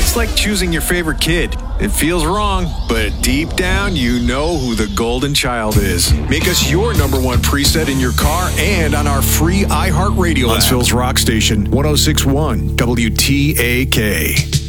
It's like choosing your favorite kid. It feels wrong, but deep down, you know who the golden child is. Make us your number one preset in your car and on our free iHeartRadio app. Huntsville's Rock Station, 106.1 WTAK.